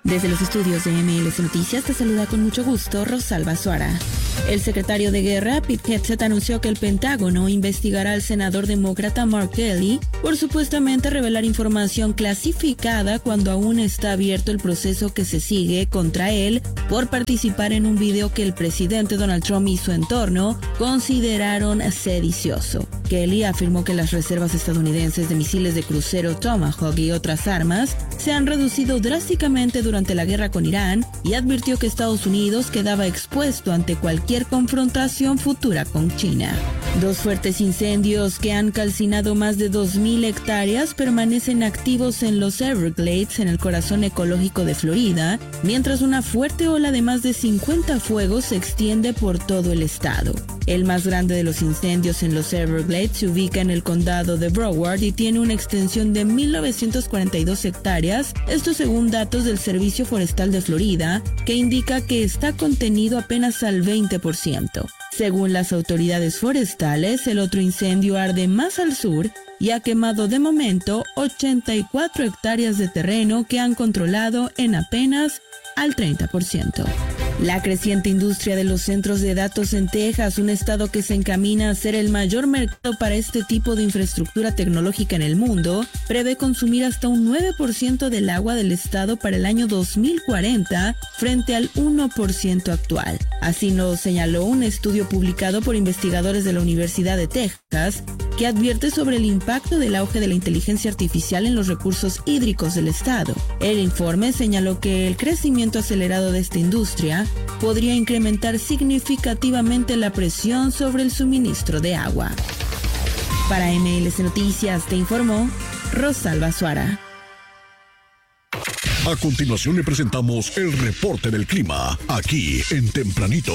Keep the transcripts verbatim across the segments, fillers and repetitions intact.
Desde los estudios de M L S Noticias te saluda con mucho gusto Rosalba Suara. El secretario de Guerra, Pete Hegseth, anunció que el Pentágono investigará al senador demócrata Mark Kelly por supuestamente revelar información clasificada cuando aún está abierto el proceso que se sigue contra él por participar en un video que el presidente Donald Trump y su entorno consideraron sedicioso. Kelly afirmó que las reservas estadounidenses de misiles de crucero Tomahawk y otras armas se han reducido drásticamente durante la guerra con Irán y advirtió que Estados Unidos quedaba expuesto ante cualquier confrontación futura con China. Dos fuertes incendios que han calcinado más de dos mil hectáreas permanecen activos en los Everglades, en el corazón ecológico de Florida, mientras una fuerte ola de más de cincuenta fuegos se extiende por todo el estado. El más grande de los incendios en los Everglades se ubica en el condado de Broward y tiene una extensión de mil novecientas cuarenta y dos hectáreas, esto según datos del Servicio Forestal de Florida, que indica que está contenido apenas al veinte por ciento. Según las autoridades forestales, el otro incendio arde más al sur y ha quemado de momento ochenta y cuatro hectáreas de terreno que han controlado en apenas al treinta por ciento. La creciente industria de los centros de datos en Texas, un estado que se encamina a ser el mayor mercado para este tipo de infraestructura tecnológica en el mundo, prevé consumir hasta un nueve por ciento del agua del estado para el año dos mil cuarenta frente al uno por ciento actual. Así lo señaló un estudio publicado por investigadores de la Universidad de Texas, que advierte sobre el impacto del auge de la inteligencia artificial en los recursos hídricos del estado. El informe señaló que el crecimiento acelerado de esta industria podría incrementar significativamente la presión sobre el suministro de agua. Para M L S Noticias te informó Rosalba Suara. A continuación le presentamos el reporte del clima, aquí en Tempranito.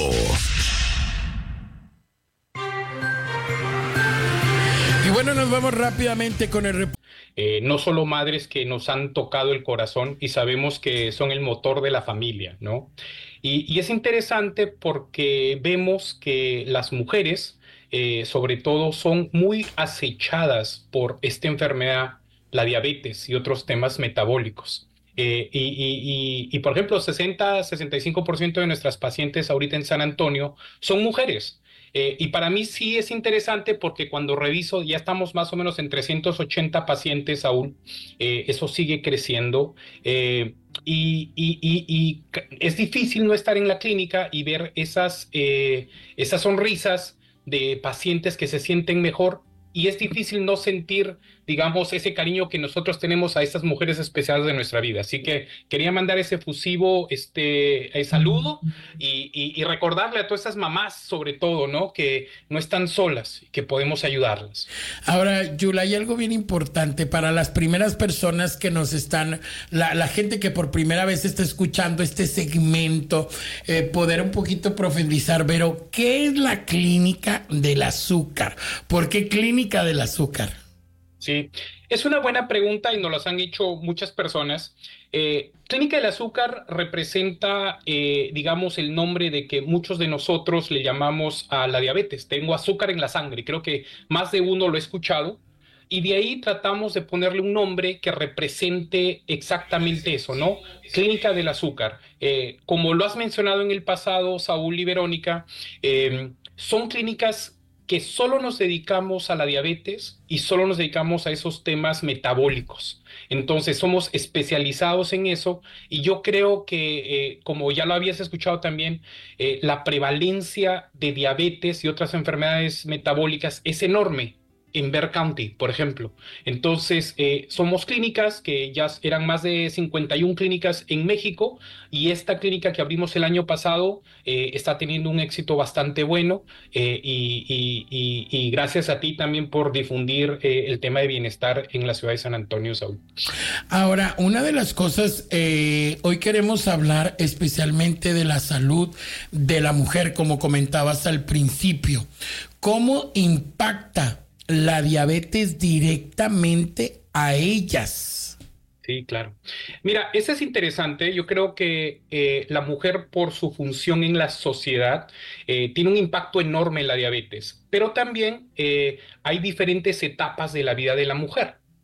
Y bueno, nos vamos rápidamente con el reporte. Eh, no solo madres que nos han tocado el corazón y sabemos que son el motor de la familia, ¿no? Y, y es interesante porque vemos que las mujeres, eh, sobre todo, son muy acechadas por esta enfermedad, la diabetes y otros temas metabólicos. Eh, y, y, y, y, por ejemplo, sesenta a sesenta y cinco por ciento de nuestras pacientes ahorita en San Antonio son mujeres. Eh, y para mí sí es interesante porque cuando reviso, ya estamos más o menos en trescientos ochenta pacientes aún, eh, eso sigue creciendo. Eh, y, y, y, y es difícil no estar en la clínica y ver esas, eh, esas sonrisas de pacientes que se sienten mejor. Y es difícil no sentir, digamos, ese cariño que nosotros tenemos a estas mujeres especiales de nuestra vida. Así que quería mandar ese efusivo este, eh, saludo y, y, y recordarle a todas esas mamás, sobre todo, ¿no? Que no están solas, que podemos ayudarlas. Ahora, Yula, hay algo bien importante para las primeras personas que nos están, la, la gente que por primera vez está escuchando este segmento, eh, poder un poquito profundizar, pero ¿qué es la clínica del azúcar? ¿Por qué clínica del azúcar? Sí, es una buena pregunta y nos las han hecho muchas personas. Eh, Clínica del Azúcar representa, eh, digamos, el nombre de que muchos de nosotros le llamamos a la diabetes. Tengo azúcar en la sangre, creo que más de uno lo ha escuchado. Y de ahí tratamos de ponerle un nombre que represente exactamente eso, ¿no? Clínica del Azúcar. Eh, como lo has mencionado en el pasado, Saúl y Verónica, eh, son clínicas que solo nos dedicamos a la diabetes y solo nos dedicamos a esos temas metabólicos. Entonces somos especializados en eso y yo creo que, eh, como ya lo habías escuchado también, eh, la prevalencia de diabetes y otras enfermedades metabólicas es enorme en Bexar County, por ejemplo. Entonces, eh, somos clínicas que ya eran más de cincuenta y una clínicas en México y esta clínica que abrimos el año pasado eh, está teniendo un éxito bastante bueno eh, y, y, y, y gracias a ti también por difundir eh, el tema de bienestar en la ciudad de San Antonio, Saúl. Ahora, una de las cosas, eh, hoy queremos hablar especialmente de la salud de la mujer, como comentabas al principio. ¿Cómo impacta la diabetes directamente a ellas? Sí, claro. Mira, eso es interesante. Yo creo que eh, la mujer, por su función en la sociedad, eh, tiene un impacto enorme en la diabetes, pero también eh, hay diferentes etapas de la vida de la mujer.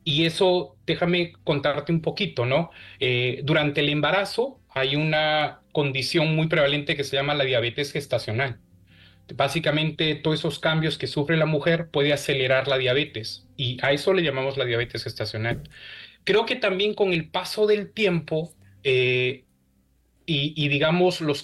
y eso, déjame contarte un poquito, ¿no? Eh, durante el embarazo hay una condición muy prevalente que se llama la diabetes gestacional. Básicamente, todos esos cambios que sufre la mujer puede acelerar la diabetes y a eso le llamamos la diabetes gestacional. Creo que también con el paso del tiempo eh, y, y digamos los